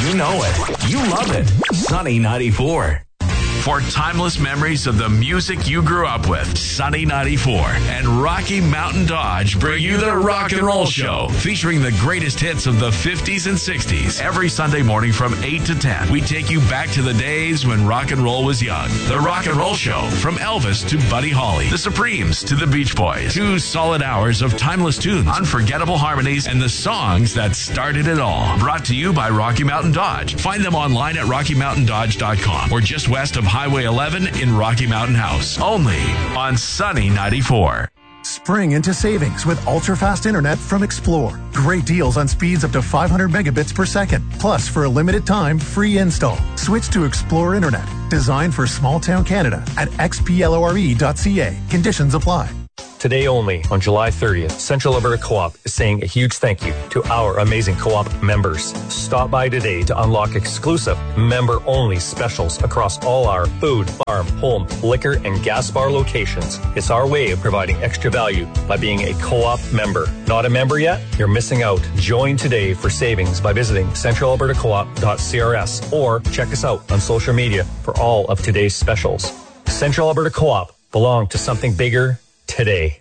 You know it. You love it. Sunny 94. For timeless memories of the music you grew up with, Sunny 94 and Rocky Mountain Dodge bring you the Rock and Roll Show, featuring the greatest hits of the 50s and 60s. Every Sunday morning from 8 to 10, we take you back to the days when rock and roll was young. The Rock and Roll Show, from Elvis to Buddy Holly, the Supremes to the Beach Boys. 2 solid hours of timeless tunes, unforgettable harmonies, and the songs that started it all. Brought to you by Rocky Mountain Dodge. Find them online at RockyMountainDodge.com or just west of Highway 11 in Rocky Mountain House. Only on Sunny 94. Spring into savings with ultra-fast internet from Explore. Great deals on speeds up to 500 megabits per second. Plus, for a limited time, free install. Switch to Explore Internet. Designed for small-town Canada at xplore.ca. Conditions apply. Today only, on July 30th, Central Alberta Co-op is saying a huge thank you to our amazing co-op members. Stop by today to unlock exclusive member-only specials across all our food, farm, home, liquor, and gas bar locations. It's our way of providing extra value by being a co-op member. Not a member yet? You're missing out. Join today for savings by visiting centralalbertacoop.crs or check us out on social media for all of today's specials. Central Alberta Co-op belong to something bigger today.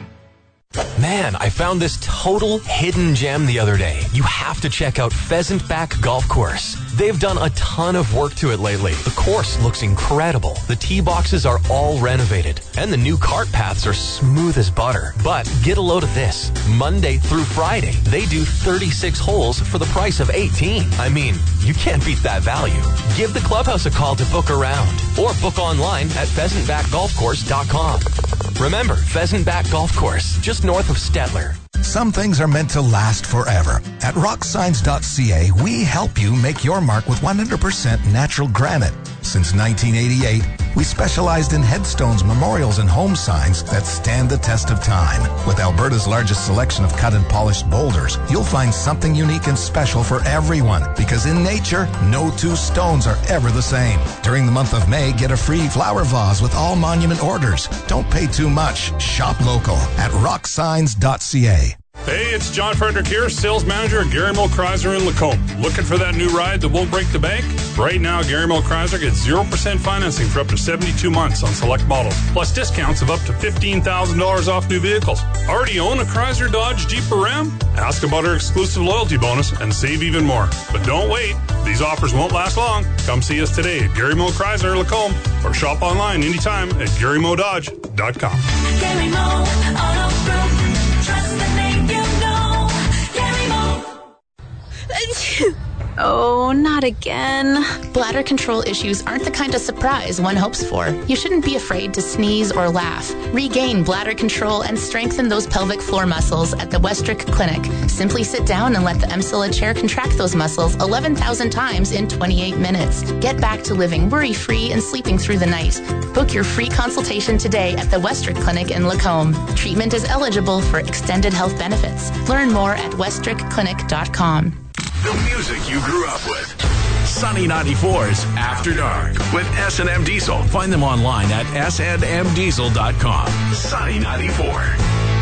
Man, I found this total hidden gem the other day. You have to check out Pheasant Back Golf Course. They've done a ton of work to it lately. The course looks incredible. The tee boxes are all renovated, and the new cart paths are smooth as butter. But get a load of this. Monday through Friday, they do 36 holes for the price of 18. I mean, you can't beat that value. Give the clubhouse a call to book a round, or book online at pheasantbackgolfcourse.com. Remember, Pheasant Back Golf Course, just north of Stettler. Some things are meant to last forever. At rocksigns.ca, we help you make your mark with 100% natural granite. Since 1988, we specialized in headstones, memorials, and home signs that stand the test of time. With Alberta's largest selection of cut and polished boulders, you'll find something unique and special for everyone. Because in nature, no two stones are ever the same. During the month of May, get a free flower vase with all monument orders. Don't pay too much. Shop local at rocksigns.ca. Hey, it's John Frederick here, sales manager at Gary Mill Chrysler in Lacombe. Looking for that new ride that won't break the bank? Right now, Gary Mill Chrysler gets 0% financing for up to 72 months on select models, plus discounts of up to $15,000 off new vehicles. Already own a Chrysler, Dodge, Jeep, or Ram? Ask about our exclusive loyalty bonus and save even more. But don't wait. These offers won't last long. Come see us today at Gary Mill Chrysler, Lacombe, or shop online anytime at GaryMoDodge.com. Gary Mo Auto Group. Trust the name you know. Gary Mo. Oh, not again. Bladder control issues aren't the kind of surprise one hopes for. You shouldn't be afraid to sneeze or laugh. Regain bladder control and strengthen those pelvic floor muscles at the Westrick Clinic. Simply sit down and let the Emsilla chair contract those muscles 11,000 times in 28 minutes. Get back to living worry-free and sleeping through the night. Book your free consultation today at the Westrick Clinic in Lacombe. Treatment is eligible for extended health benefits. Learn more at westrickclinic.com. The music you grew up with. Sunny 94's After Dark with S&M Diesel. Find them online at snmdiesel.com. Sunny 94.